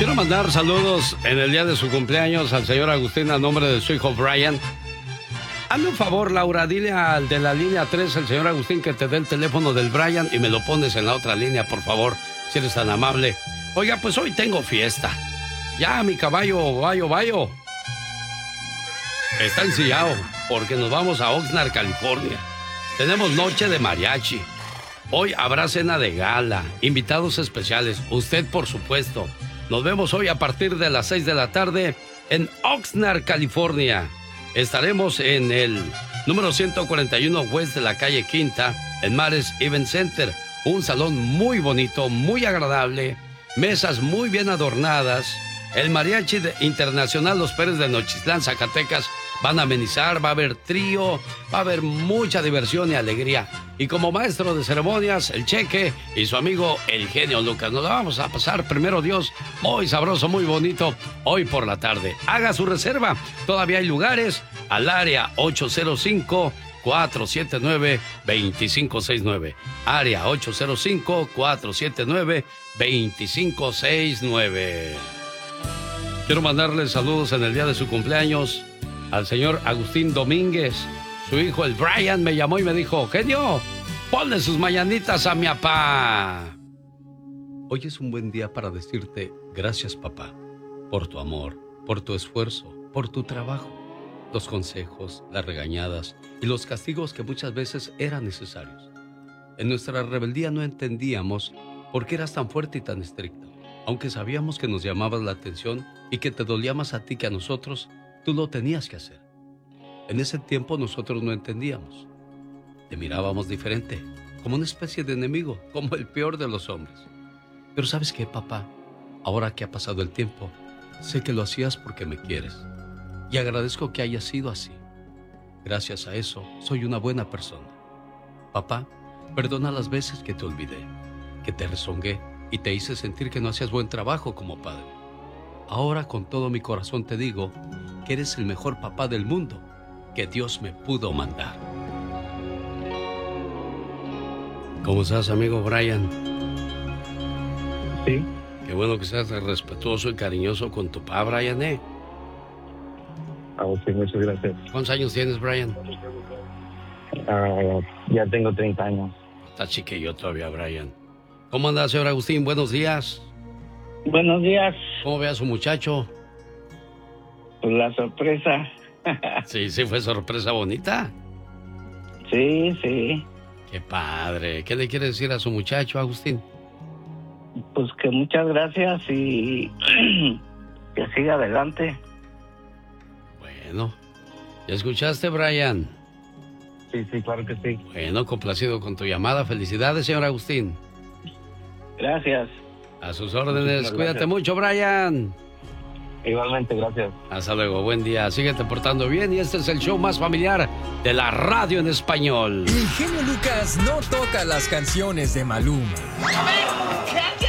Quiero mandar saludos en el día de su cumpleaños al señor Agustín a nombre de su hijo Brian. Hazme un favor, Laura, dile al de la línea 3, el señor Agustín, que te dé el teléfono del Brian y me lo pones en la otra línea, por favor, si eres tan amable. Oiga, pues hoy tengo fiesta. Ya, mi caballo, Bayo, está ensillado porque nos vamos a Oxnard, California. Tenemos noche de mariachi. Hoy habrá cena de gala, invitados especiales, usted por supuesto. Nos vemos hoy a partir de las 6 de la tarde en Oxnard, California. Estaremos en el número 141 West de la calle Quinta, en Mares Event Center. Un salón muy bonito, muy agradable, mesas muy bien adornadas. El Mariachi Internacional Los Pérez de Nochitlán, Zacatecas, van a amenizar, va a haber trío, va a haber mucha diversión y alegría. Y como maestro de ceremonias, el Cheque y su amigo el genio Lucas. Nos la vamos a pasar, primero Dios, muy sabroso, muy bonito, hoy por la tarde. Haga su reserva, todavía hay lugares, al área 805-479-2569. Área 805-479-2569. Quiero mandarle saludos en el día de su cumpleaños al señor Agustín Domínguez. Su hijo, el Brian, me llamó y me dijo: genio, ponle sus mañanitas a mi papá. Hoy es un buen día para decirte gracias, papá, por tu amor, por tu esfuerzo, por tu trabajo, los consejos, las regañadas y los castigos que muchas veces eran necesarios. En nuestra rebeldía no entendíamos por qué eras tan fuerte y tan estricto. Aunque sabíamos que nos llamabas la atención y que te dolía más a ti que a nosotros, tú lo tenías que hacer. En ese tiempo nosotros no entendíamos. Te mirábamos diferente, como una especie de enemigo, como el peor de los hombres. Pero ¿sabes qué, papá? Ahora que ha pasado el tiempo, sé que lo hacías porque me quieres. Y agradezco que haya sido así. Gracias a eso, soy una buena persona. Papá, perdona las veces que te olvidé, que te rezongué y te hice sentir que no hacías buen trabajo como padre. Ahora con todo mi corazón te digo que eres el mejor papá del mundo que Dios me pudo mandar. ¿Cómo estás, amigo Brian? Sí. Qué bueno que seas respetuoso y cariñoso con tu papá, Brian, ¿eh? Sí, muchas gracias. ¿Cuántos años tienes, Brian? Ya tengo 30 años. Está chiquillo todavía, Brian. ¿Cómo anda, señor Agustín? Buenos días. Buenos días. ¿Cómo ve a su muchacho? Pues la sorpresa. Sí, fue sorpresa bonita. Sí. Qué padre. ¿Qué le quiere decir a su muchacho, Agustín? Pues que muchas gracias y que siga adelante. Bueno, ¿ya escuchaste, Brian? Sí, claro que sí. Bueno, complacido con tu llamada. Felicidades, señor Agustín. Gracias. A sus órdenes. Cuídate mucho, Brian. Igualmente, gracias. Hasta luego, buen día. Síguete portando bien y este es el show más familiar de la radio en español. El genio Lucas no toca las canciones de Maluma. A ver, ¿qué